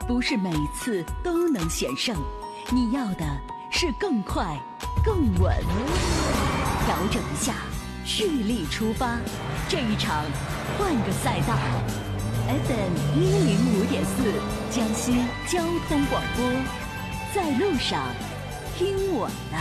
不是每次都能险胜，你要的是更快、更稳。调整一下，蓄力出发，这一场换个赛道。FM105.4江西交通广播，在路上听我的。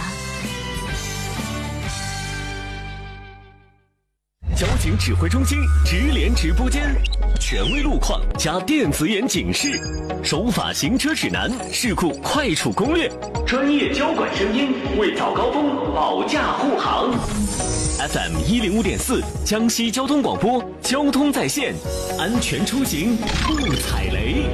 交警指挥中心直连直播间，权威路况加电子眼警示，守法行车指南，事故快处攻略，专业交管声音为早高峰保驾护航。FM105.4江西交通广播，交通在线，安全出行不踩雷。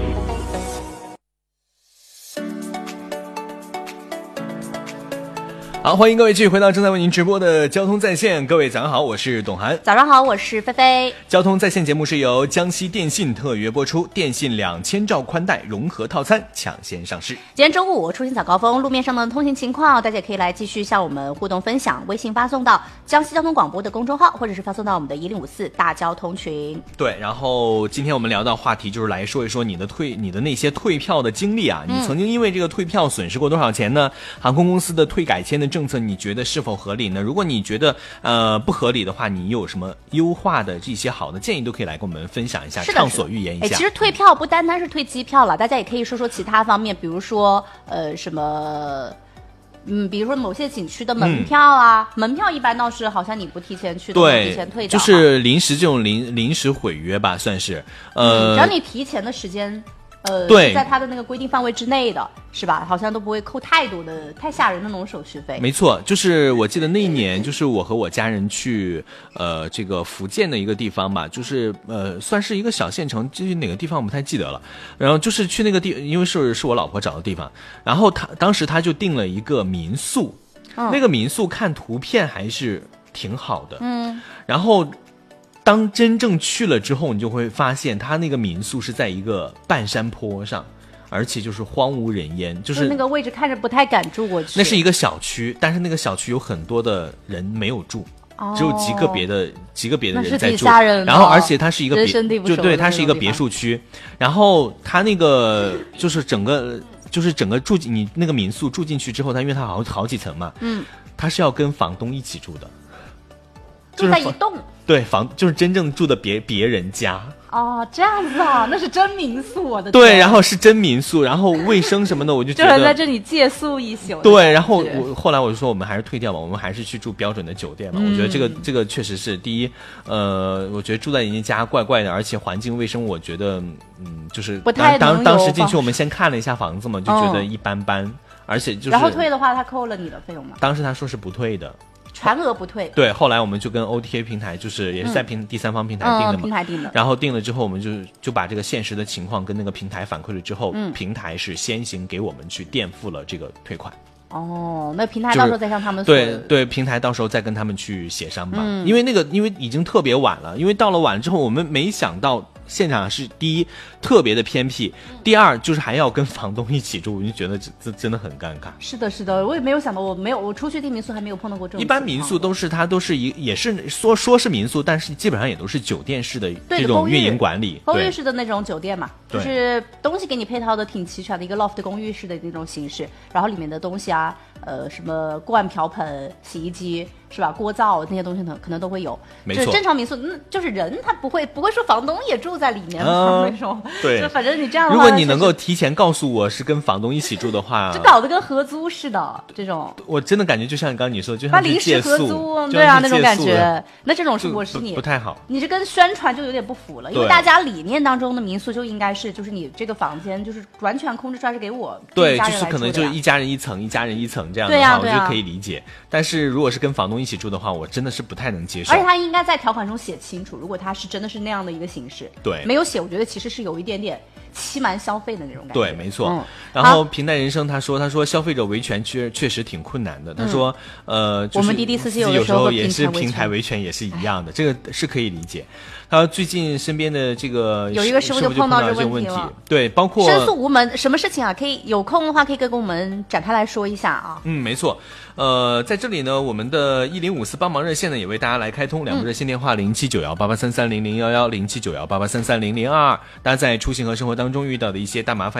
好，欢迎各位继续回到正在为您直播的交通在线。各位早上好，我是董涵。 早上好，我是菲菲。 交通在线节目是由江西电信特约播出，电信2000兆宽带融合套餐抢先上市。 今天周五出行早高峰，路面上的通行情况，大家也可以来继续向我们互动分享，微信发送到江西交通广播的公众号，或者是发送到我们的105.4大交通群。 对，然后今天我们聊到话题就是来说一说你的那些退票的经历啊，你曾经因为这个退票损失过多少钱呢？航空公司的退改签的政策你觉得是否合理呢？如果你觉得不合理的话，你有什么优化的这些好的建议都可以来跟我们分享一下，畅所欲言一下。 其实退票不单单是退机票了，大家也可以说说其他方面，比如说什么比如说某些景区的门票啊，门票一般倒是好像你不提前去的， 对， 提前退的， 就是临时这种临时毁约吧，算是只要你提前的时间对， 是在他的那个规定范围之内的，是吧？好像都不会扣太多的、太吓人的那种手续费。 没错，就是我记得那一年，就是我和我家人去这个福建的一个地方吧，就是算是一个小县城，至于哪个地方我不太记得了。然后就是去那个地，因为是我老婆找的地方，然后当时他就订了一个民宿，那个民宿看图片还是挺好的，然后当真正去了之后，你就会发现他那个民宿是在一个半山坡上，而且就是荒无人烟，就是那个位置看着不太敢住过去。 那是一个小区，但是那个小区有很多的人没有住，只有极个别的人在住。然后而且它是一个它是一个别墅区，然后它那个就是整个住进你那个民宿住进去之后，因为它好几层嘛，它是要跟房东一起住的， 住在一栋。 对，就是真正住的别人家。 哦，这样子啊，那是真民宿，我的天。 对，然后是真民宿，然后卫生什么的，我就觉得就是在这里借宿一宿。 对，然后后来我就说，我们还是退掉吧，我们还是去住标准的酒店吧。我觉得这个确实是第一，我觉得住在人家怪怪的，而且环境卫生，我觉得就是不太当时进去我们先看了一下房子嘛，就觉得一般般，而且就是。 然后退的话，他扣了你的费用吗？ 当时他说是不退的。 全额不退。 对，后来我们就跟 OTA 平台，就是也是在第三方平台订的嘛， 平台订的。 然后订了之后，我们就把这个现实的情况跟那个平台反馈了之后，平台是先行给我们去垫付了这个退款。 哦，那平台到时候再向他们对，平台到时候再跟他们去协商吧。因为已经特别晚了，因为到了晚之后，我们没想到现场是第一特别的偏僻，第二就是还要跟房东一起住，我就觉得这真的很尴尬。 是的，我也没有想到，我出去订民宿还没有碰到过这种。 一般民宿都是也是说是民宿，但是基本上也都是酒店式的这种运营管理， 公寓式的那种酒店嘛，就是东西给你配套的挺齐全的一个 loft 公寓式的那种形式，然后里面的东西啊，什么锅碗瓢盆、洗衣机。是吧？锅灶那些东西可能都会有， 没错。 正常民宿，就是人他不会说房东也住在里面嘛，那种。 对， 就反正你这样的话，如果你能够提前告诉我是跟房东一起住的话， 就搞得跟合租似的这种。 我真的感觉就像刚刚你说，就像临时合租，对啊，那种感觉。那这种我是你不太好， 你这跟宣传就有点不符了，因为大家理念当中的民宿就应该是，就是你这个房间就是完全控制出来是给我对，就是可能就一家人一层这样的话，我就可以理解。但是如果是跟房东一起住的话，我真的是不太能接受， 而且他应该在条款中写清楚，如果他是真的是那样的一个形式， 对， 没有写，我觉得其实是有一点点欺瞒消费的那种感觉。 对，没错。然后平淡人生他说消费者维权确实挺困难的。他说我们滴滴司机有时候也是平台维权也是一样的，这个是可以理解。他最近身边的这个有一个师傅就碰到这个问题了，对，包括申诉无门，什么事情啊？可以有空的话可以跟我们展开来说一下啊。 没错。在这里呢，我们的1054帮忙热线呢也为大家来开通两部热线电话079188330011，079188330022。大家在出行和生活当中遇到的一些大麻烦